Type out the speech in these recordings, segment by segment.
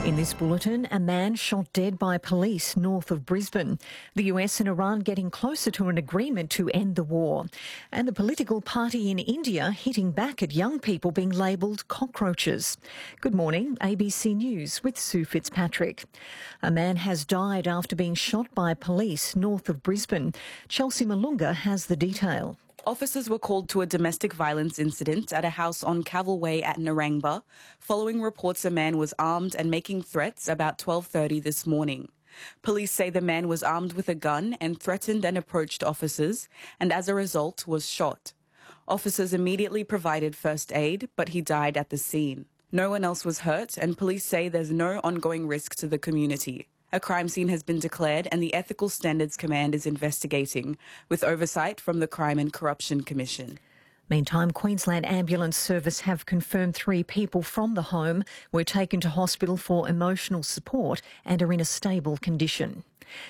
In this bulletin, a man shot dead by police north of Brisbane. The US and Iran getting closer to an agreement to end the war. And the political party in India hitting back at young people being labelled cockroaches. Good morning, ABC News with Sue Fitzpatrick. A man has died after being shot by police north of Brisbane. Chelsea Malunga has the detail. Officers were called to a domestic violence incident at a house on Cavill Way at Narangba, following reports a man was armed and making threats about 12:30 this morning. Police say the man was armed with a gun and threatened and approached officers, and as a result was shot. Officers immediately provided first aid, but he died at the scene. No one else was hurt, and police say there's no ongoing risk to the community. A crime scene has been declared and the Ethical Standards Command is investigating, with oversight from the Crime and Corruption Commission. Meantime, Queensland Ambulance Service have confirmed 3 people from the home were taken to hospital for emotional support and are in a stable condition.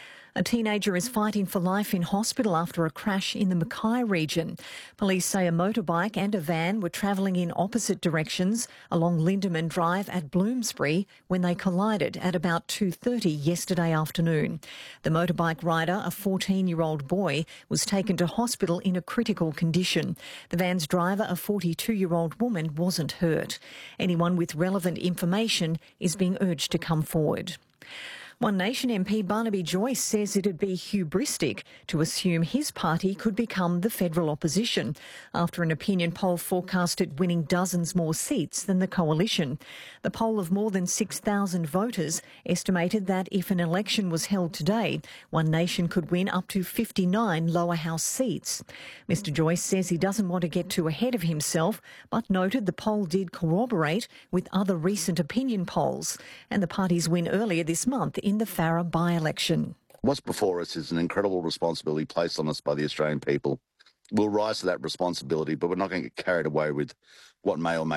A teenager is fighting for life in hospital after a crash in the Mackay region. Police say a motorbike and a van were travelling in opposite directions along Lindeman Drive at Bloomsbury when they collided at about 2:30 yesterday afternoon. The motorbike rider, a 14-year-old boy, was taken to hospital in a critical condition. The van's driver, a 42-year-old woman, wasn't hurt. Anyone with relevant information is being urged to come forward. One Nation MP Barnaby Joyce says it'd be hubristic to assume his party could become the federal opposition after an opinion poll forecast it winning dozens more seats than the coalition. The poll of more than 6,000 voters estimated that if an election was held today, One Nation could win up to 59 lower house seats. Mr Joyce says he doesn't want to get too ahead of himself, but noted the poll did corroborate with other recent opinion polls and the party's win earlier this month in the Farrer by-election. What's before us is an incredible responsibility placed on us by the Australian people. We'll rise to that responsibility, but we're not going to get carried away with what may or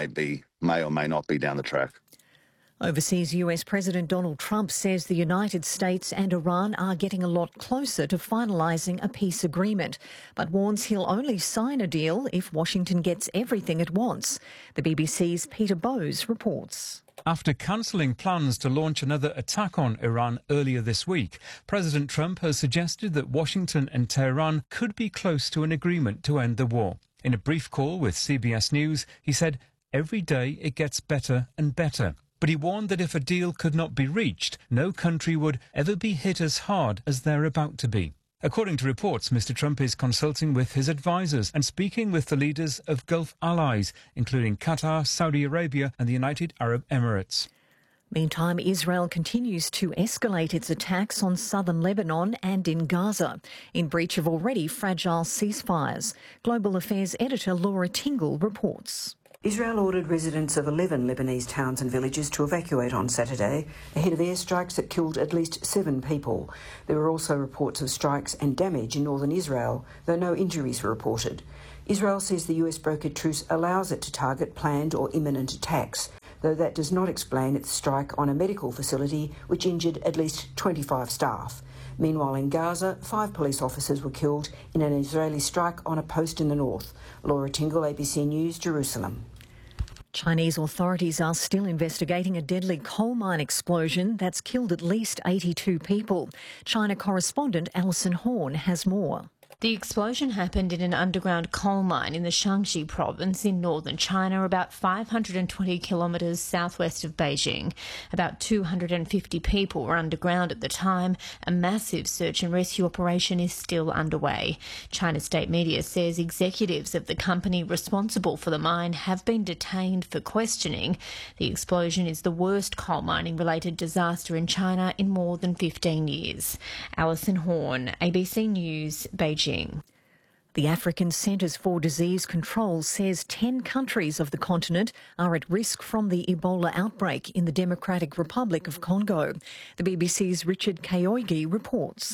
may not be down the track. Overseas, US President Donald Trump says the United States and Iran are getting a lot closer to finalising a peace agreement, but warns he'll only sign a deal if Washington gets everything it wants. The BBC's Peter Bowes reports. After cancelling plans to launch another attack on Iran earlier this week, President Trump has suggested that Washington and Tehran could be close to an agreement to end the war. In a brief call with CBS News, he said, "Every day it gets better and better." But he warned that if a deal could not be reached, no country would ever be hit as hard as they're about to be. According to reports, Mr Trump is consulting with his advisers and speaking with the leaders of Gulf allies, including Qatar, Saudi Arabia and the United Arab Emirates. Meantime, Israel continues to escalate its attacks on southern Lebanon and in Gaza, in breach of already fragile ceasefires. Global Affairs editor Laura Tingle reports. Israel ordered residents of 11 Lebanese towns and villages to evacuate on Saturday ahead of airstrikes that killed at least 7 people. There were also reports of strikes and damage in northern Israel, though no injuries were reported. Israel says the US brokered truce allows it to target planned or imminent attacks, though that does not explain its strike on a medical facility which injured at least 25 staff. Meanwhile, in Gaza, 5 police officers were killed in an Israeli strike on a post in the north. Laura Tingle, ABC News, Jerusalem. Chinese authorities are still investigating a deadly coal mine explosion that's killed at least 82 people. China correspondent Alison Horn has more. The explosion happened in an underground coal mine in the Shaanxi province in northern China, about 520 kilometres southwest of Beijing. About 250 people were underground at the time. A massive search and rescue operation is still underway. China state media says executives of the company responsible for the mine have been detained for questioning. The explosion is the worst coal mining-related disaster in China in more than 15 years. Alison Horn, ABC News, Beijing. The African Centres for Disease Control says 10 countries of the continent are at risk from the Ebola outbreak in the Democratic Republic of Congo. The BBC's Richard Kayogi reports.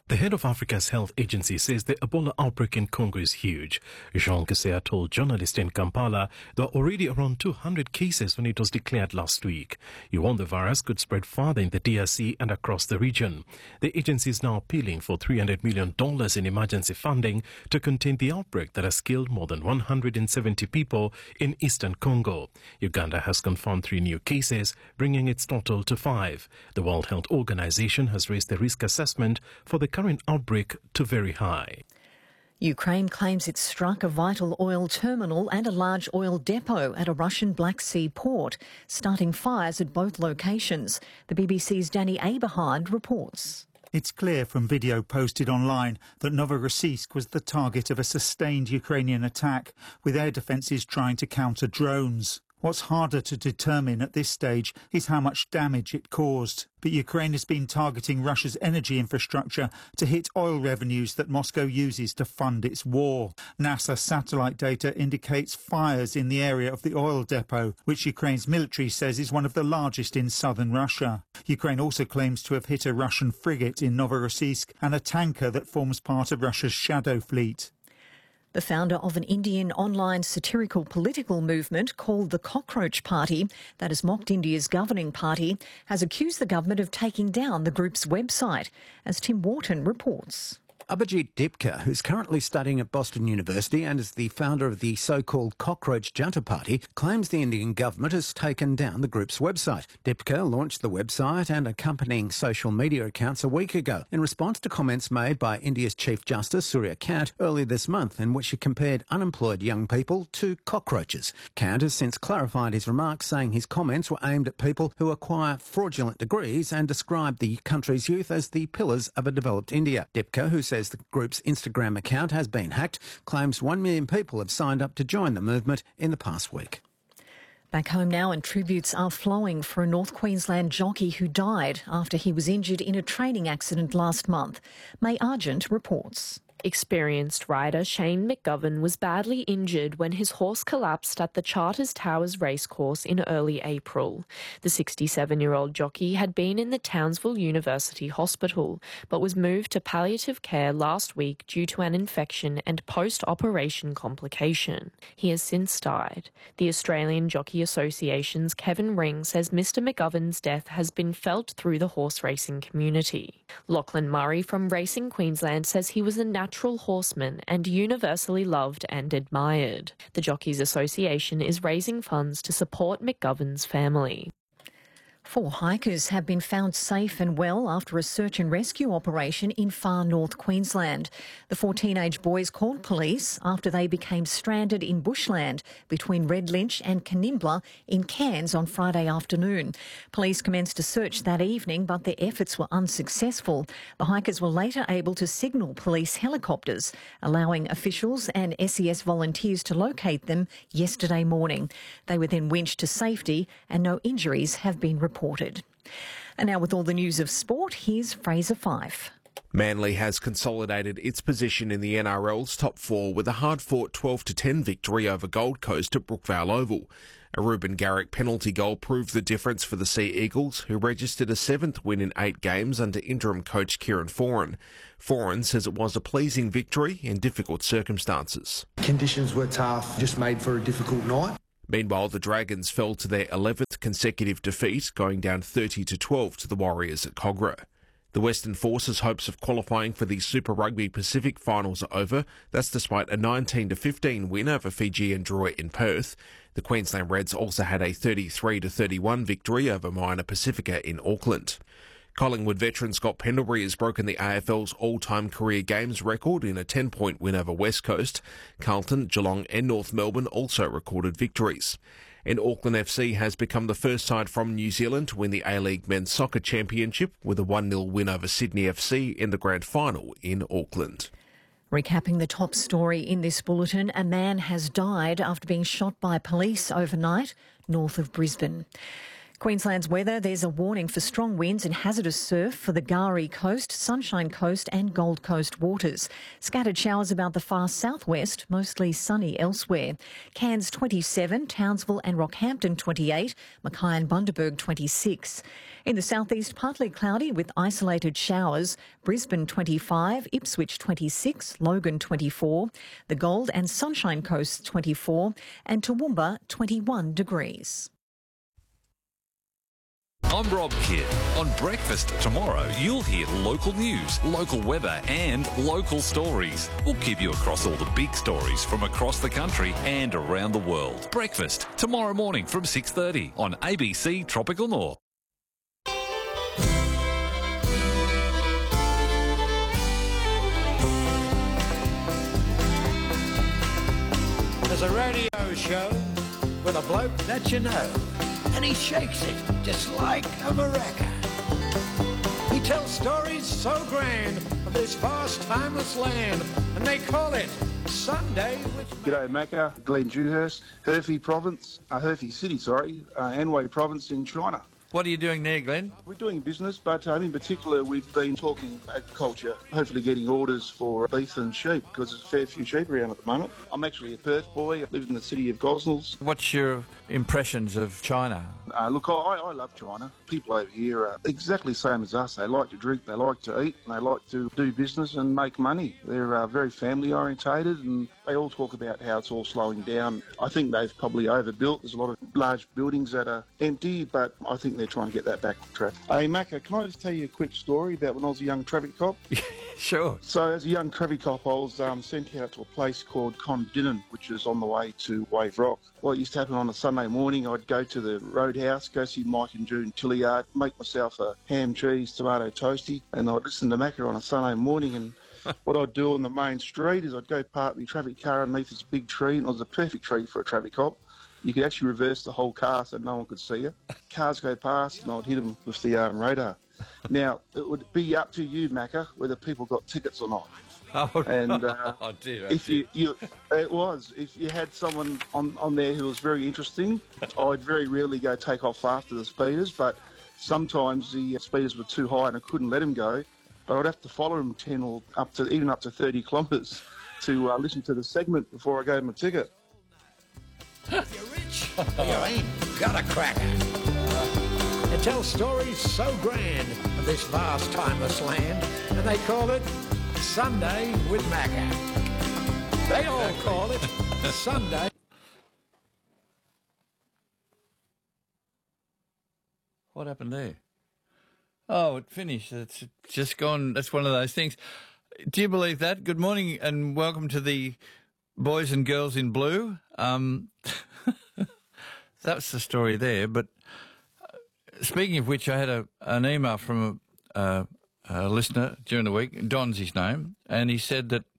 The head of Africa's health agency says the Ebola outbreak in Congo is huge. Jean Kaseya told journalists in Kampala there are already around 200 cases when it was declared last week. He warned the virus could spread farther in the DRC and across the region. The agency is now appealing for $300 million in emergency funding to contain the outbreak that has killed more than 170 people in eastern Congo. Uganda has confirmed 3 new cases, bringing its total to 5. The World Health Organization has raised the risk assessment for the current outbreak to very high. Ukraine claims it struck a vital oil terminal and a large oil depot at a Russian Black Sea port, starting fires at both locations. The BBC's Danny Aberhard reports. It's clear from video posted online that Novorossiysk was the target of a sustained Ukrainian attack, with air defences trying to counter drones. What's harder to determine at this stage is how much damage it caused. But Ukraine has been targeting Russia's energy infrastructure to hit oil revenues that Moscow uses to fund its war. NASA satellite data indicates fires in the area of the oil depot, which Ukraine's military says is one of the largest in southern Russia. Ukraine also claims to have hit a Russian frigate in Novorossiysk and a tanker that forms part of Russia's Shadow Fleet. The founder of an Indian online satirical political movement called the Cockroach Party, that has mocked India's governing party, has accused the government of taking down the group's website, as Tim Wharton reports. Abhijit Dipka, who's currently studying at Boston University and is the founder of the so-called Cockroach Junta Party, claims the Indian government has taken down the group's website. Dipka launched the website and accompanying social media accounts a week ago in response to comments made by India's Chief Justice Surya Kant earlier this month, in which he compared unemployed young people to cockroaches. Kant has since clarified his remarks, saying his comments were aimed at people who acquire fraudulent degrees and described the country's youth as the pillars of a developed India. Dipka, who says the group's Instagram account has been hacked, claims 1 million people have signed up to join the movement in the past week. Back home now, and tributes are flowing for a North Queensland jockey who died after he was injured in a training accident last month. May Argent reports. Experienced rider Shane McGovern was badly injured when his horse collapsed at the Charters Towers racecourse in early April. The 67-year-old jockey had been in the Townsville University Hospital, but was moved to palliative care last week due to an infection and post-operation complication. He has since died. The Australian Jockey Association's Kevin Ring says Mr McGovern's death has been felt through the horse racing community. Lachlan Murray from Racing Queensland says he was a natural horseman and universally loved and admired. The Jockeys Association is raising funds to support McGovern's family. 4 hikers have been found safe and well after a search and rescue operation in far north Queensland. The 4 teenage boys called police after they became stranded in bushland between Red Lynch and Canimbla in Cairns on Friday afternoon. Police commenced a search that evening, but their efforts were unsuccessful. The hikers were later able to signal police helicopters, allowing officials and SES volunteers to locate them yesterday morning. They were then winched to safety and no injuries have been reported. And now with all the news of sport, here's Fraser Fife. Manly has consolidated its position in the NRL's top 4 with a hard-fought 12-10 victory over Gold Coast at Brookvale Oval. A Ruben Garrick penalty goal proved the difference for the Sea Eagles, who registered a 7th win in 8 games under interim coach Kieran Foran. Foran says it was a pleasing victory in difficult circumstances. Conditions were tough, just made for a difficult night. Meanwhile, the Dragons fell to their 11th consecutive defeat, going down 30-12 to the Warriors at Kogarah. The Western Force's hopes of qualifying for the Super Rugby Pacific finals are over. That's despite a 19-15 win over Fiji and Drua in Perth. The Queensland Reds also had a 33-31 victory over Moana Pacifica in Auckland. Collingwood veteran Scott Pendlebury has broken the AFL's all-time career games record in a 10-point win over West Coast. Carlton, Geelong and North Melbourne also recorded victories. And Auckland FC has become the first side from New Zealand to win the A-League Men's Soccer Championship with a 1-0 win over Sydney FC in the grand final in Auckland. Recapping the top story in this bulletin, a man has died after being shot by police overnight north of Brisbane. Queensland's weather, there's a warning for strong winds and hazardous surf for the Gari Coast, Sunshine Coast and Gold Coast waters. Scattered showers about the far southwest, mostly sunny elsewhere. Cairns 27, Townsville and Rockhampton 28, Mackay and Bundaberg 26. In the southeast, partly cloudy with isolated showers. Brisbane 25, Ipswich 26, Logan 24, the Gold and Sunshine Coast 24 and Toowoomba 21 degrees. I'm Rob Kidd. On Breakfast tomorrow, you'll hear local news, local weather and local stories. We'll keep you across all the big stories from across the country and around the world. Breakfast tomorrow morning from 6:30 on ABC Tropical North. There's a radio show with a bloke that you know, and he shakes it just like a maraca. He tells stories so grand of this vast, timeless land, and they call it Sunday with... G'day Macca, Glenn Dewhurst, Hefei Province, Hefei City, Anhui Province in China. What are you doing there, Glenn? We're doing business, but in particular we've been talking agriculture, hopefully getting orders for beef and sheep, because there's a fair few sheep around at the moment. I'm actually a Perth boy. I live in the city of Gosnells. What's your impressions of China? Look, I love China. People over here are exactly the same as us. They like to drink, they like to eat, and they like to do business and make money. They're very family orientated, and they all talk about how it's all slowing down. I think they've probably overbuilt. There's a lot of large buildings that are empty, but I think they're trying to get that back on track. Hey, Macca, can I just tell you a quick story about when I was a young traffic cop? Sure. So as a young traffic cop, I was sent out to a place called Condinnon, which is on the way to Wave Rock. Well, it used to happen on a Sunday morning. I'd go to the Roadhouse, go see Mike and June Tilliard, make myself a ham, cheese, tomato toastie, and I'd listen to Macca on a Sunday morning. And what I'd do on the main street is I'd go park my traffic car underneath this big tree, and it was a perfect tree for a traffic cop. You could actually reverse the whole car so no one could see you. Cars go past, and I'd hit them with the radar. Now, it would be up to you, Macca, whether people got tickets or not. Oh, and oh dear, if you if you had someone on there who was very interesting, I'd very rarely go take off after the speeders, but sometimes the speeders were too high and I couldn't let them go. But I'd have to follow them 10 or even up to 30 kilometres to listen to the segment before I gave them a ticket. You're rich, you ain't got a cracker. They tell stories so grand of this vast, timeless land, and they call it Sunday with Macca. They all call it Sunday. What happened there? Oh, it finished. It's just gone. That's one of those things. Do you believe that? Good morning and welcome to the Boys and Girls in Blue. That's the story there. But speaking of which, I had an email from a listener during the week. Don's his name, and he said that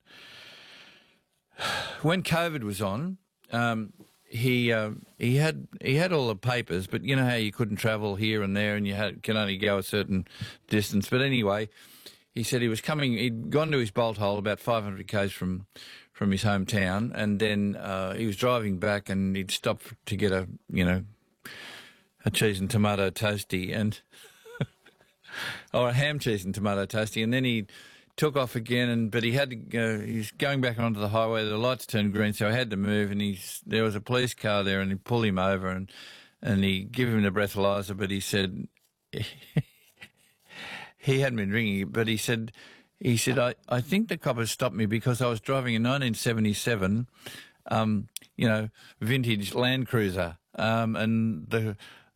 when COVID was on, he had all the papers, but you know how you couldn't travel here and there, and you can only go a certain distance. But anyway, he said he was coming. He'd gone to his bolt hole about 500 k's from his hometown, and then he was driving back, and he'd stopped to get a cheese and tomato toastie and or a ham, cheese and tomato toastie, and then he took off again, but he had to go. He's going back onto the highway. The lights turned green, so he had to move. And there was a police car there, and he pulled him over, and he gave him the breathalyzer. But he said he hadn't been ringing, but he said I think the cop has stopped me because I was driving a 1977, vintage Land Cruiser, and